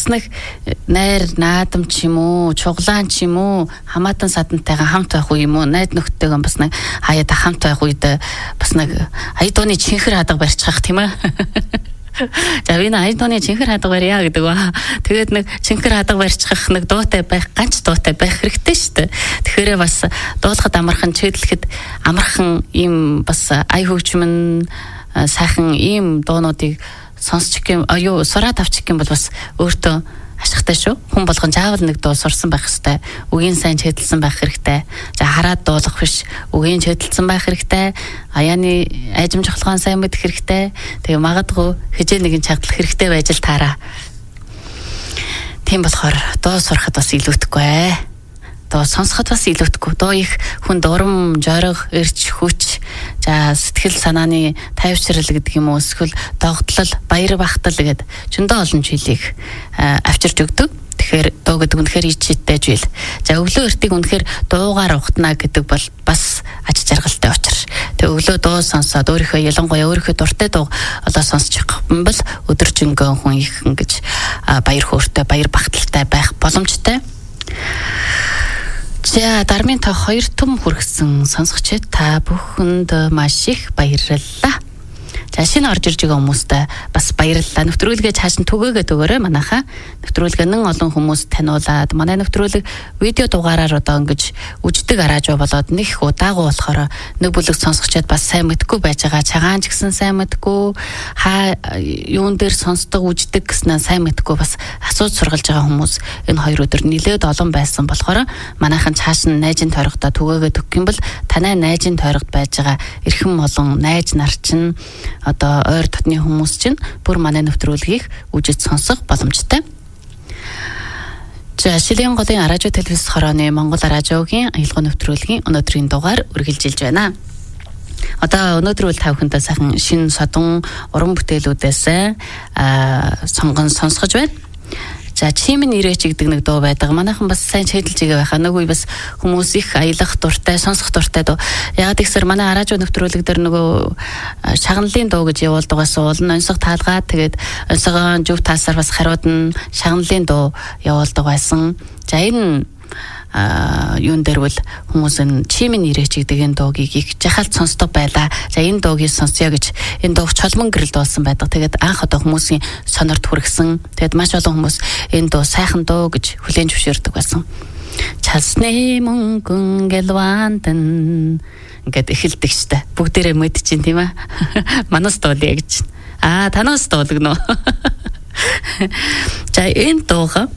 бас нэг найр наадам ч юм уу, чуглаан ч юм уу, хамаатан садантайгаа хамт байх уу юм уу, найд нөхдөйгөө бас нэг хаяад хамт байх үед бас нэг аяд дууны чихэр хадаг барьчих тийм ээ. За би аяд дууны чихэр хадаг барья гэдэг ба. Тэгээд нэг чихэр хадаг барьчих нэг дуутай байх, ганц дуутай байх хэрэгтэй шүү дээ. Тэгэхээр бас дуулахад амархан, чиглэхэд амархан ийм бас ая хөгжмөн сайхан ийм дуунуудыг сонсчих юм сураад авчих юм бол бас өөртөө ашигтай шүү. Хүн болгон заавал нэг дуу сурсан байх хэрэгтэй. Үгийн сайн чэдэлсэн байх хэрэгтэй. За хараад дуулах биш. Үгийн чэдэлсэн байх хэрэгтэй. Аяаны айжим жохлогоон сайн мэдэх хэрэгтэй. Тэгээ магадгүй хижээ нэгэн чагдлах хэрэгтэй байж л таараа. Тийм болохоор дуу сурахад бас илүүтэхгүй. Дуу сонсоход бас илүүтэхгүй. Дуу их хүнд урам, жориг, эрч, хүч, за сэтгэл санааны тайвшрал гэдэг юм уу, эсвэл догтлол, баяр бахтал гэдэг зөндөө олон зүйлийг авчирч өгдөг. Тэгэхээр дуу гэдэг үнэхээр ичээдтэй зүйл. За өглөө эртийг үнэхээр дуугаар ухтана гэдэг бол бас аж жаргалтай учир. Тэгээ өглөө дуу сонсоод өөрийнхөө ялангуяа өөрийнхөө дуртай дуу олоо сонсчих юм бол өдөржингөө хүн их ингэж баяр хөөртэй, баяр бахталтай байх боломжтой. За дармын та 2 том хүргэсэн сонсогчид та бүхэнд маш их баярлалаа. За шинэ орж ирж байгаа хүмүүстээ бас баярлалаа. Нэвтрүүлгээ цааш нь түгээгээд өгөөрэй манайхаа. Нэвтрүүлгээ нэн олон хүмүүс таниулаад манай нэвтрүүлэг видео дугаараар одоо ингэж үждэг араажуу болоод нэг их удаагүй болохоор нэг бүлэг сонсогчид бас сайн мэдгүй байж байгаа. Цагаан ч гэсэн сайн мэдгүй, юун дээр сонсдог үждэг гэснээ сайн мэдгүй бас асууж сургалж байгаа хүмүүс энэ 2 өдөр нэлээд олон байсан болохоор манайхан цааш нь найзын тойрогтой түгээгээд өгөх юм бол танай найзын тойрогт байж байгаа эрхэм олон найз нар чинь одоо ойр дотны хүмүүс чинь бүр манай нэвтрүүлгийг үжиж сонсох боломжтой. За Шилийн голын радио телевиз хорооны Монгол радиогийн аялал нэвтрүүлгийн өнөөдрийн дугаар үргэлжилж байна. Одоо өнөөдөр үл та бүхэндээ сайхан шинэ содон уран бүтээлүүдээс сонгон сонсгож байна. За чимэн ирээч гэдэг нэг дуу байдаг. Манайхан бас сайн чэдэлж байгаа байхаа. Нөгөө бас хүмүүс их аялах дуртай, сонсох дуртай дуу. Яг тэгсэр манай радио нэвтрүүлэг дээр нөгөө шагналын дуу гэж явуулдаг байсан. Уул нь онцгой таалгаад тэгээд онцгой зөв таасаар бас хариуд нь шагналын дуу явуулдаг байсан. За энэ юун дээр бол хүмүүс энэ чимэн ирээч гэдэг энэ дуугийг их жахалт сонсдог байлаа. За энэ дуугийг сонсъё гэж энэ дууг чолмон гэрэл дуулсан байдаг. Тэгээд анх одоо хүмүүсийн сонорт хүргэсэн. Тэгээд маш олон хүмүүс энэ дуу сайхан дуу гэж хүлээн зөвшөөрдөг байсан. Часны мөнгөн гэлвантэн ингээд эхэлдэг штэ. Бүгдээрээ мэдчихин тийм ээ. Манас дуулъя гэж. Танаас дуулгано. За энэ дууга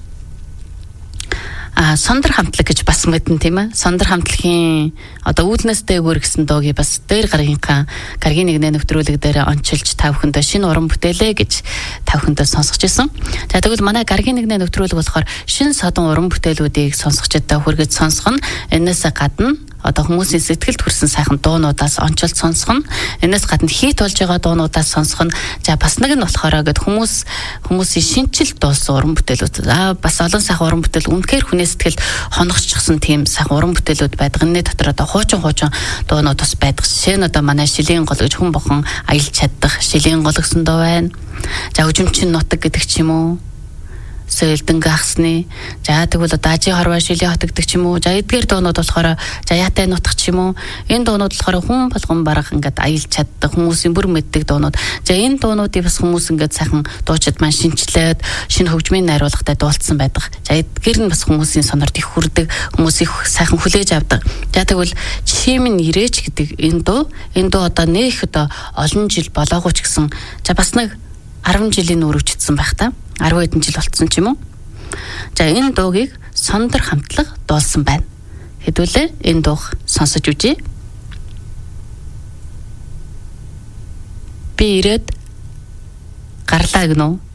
сондар хамтлаг гэж бас мэдэн тийм ээ. Сондар хамтлагийн одоо үүлнээс дээгүүр гэсэн дуугийг бас дээр гаргийн нэгнээ нэвтрүүлэг дээр ончилж та бүхэндээ шинэ уран бүтээлээ гэж та бүхэндээ сонсгож ирсэн. За тэгвэл манай гаргийн нэгнээ нэвтрүүлэг болохоор шинэ содон уран бүтээлүүдийг сонсогчдод хүргэж сонсгоно. Энээс гадна одоо хүмүүсийн сэтгэлд хүрсэн сайхан дуунуудаас онцолж сонсгоно. Энээс гадна хийт болж байгаа дуунуудаас сонсгоно. За бас нэг нь болохоор гэд хүмүүсийн шинжилт дуулсан уран бүтээлүүд. Бас олон сайхан уран бүтээл үнэхээр хүний сэтгэл хоногчсон тийм сайхан уран бүтээлүүд байдаг. Энэний дотор одоо хуучин дуунууд бас байдаг. Жишээ нь одоо манай Шилийн гол гэж хүн бохон аялж чаддаг Шилийн гол гэсэн дуу байна. За үжимчин нутаг гэдэг ч юм уу. Сэлдэн гахсны. За тэгвэл одоо Ажи хорвоо Шилийн хот гэдэг ч юм уу. За эдгээр дуунууд болохоор Жаяатай нутаг ч юм уу. Энэ дуунууд болохоор хүн болгон барах ингээд аялж чаддаг хүмүүсийн бүр мэддэг дуунууд. За энэ дуунуудыг бас хүмүүс ингээд сайхан дуучид маань шинчлээд шинэ хөгжмийн найруулгатай дуулсан байдаг. За эдгээр нь бас хүмүүсийн сонорт их хүрдэг, хүмүүсийг сайхан хүлээж авдаг. За тэгвэл чимэн ирээч гэдэг энэ дуу одоо нэх одоо олон жил болоогүй ч гэсэн за бас нэг 10 жилийн өрөвчтсөн байх та. 10 хэдэн жил болцсон ч юм уу. За энэ дуугийг сондар хамтлаг дуулсан байна. Хэдүүлээ энэ дууг сонсож үзье. Би ирээд гарлаа гэнэ үү?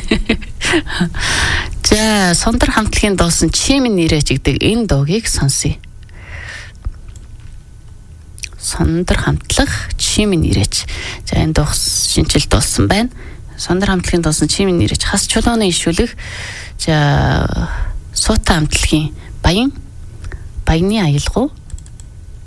За сондар хамтлагийн дуусан чимэн ирээч гэдэг энэ дуугийг сонсъё. Сондар хамтлаг чимэн ирээч. За энэ дуу шинжил дуулсан байна. Сондар хамтлагийн дуусан чимэн ирээч хас чулууны ишүүлэх. За суута хамтлагийн баяны аялгау